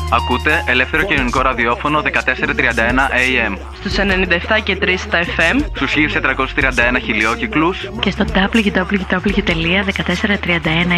Ακούτε ελεύθερο κοινωνικό ραδιόφωνο 1431 AM. Στους 97 και 3 στα FM. Στους 1431 χιλιόκυκλους. Και στο www.1431am.gr.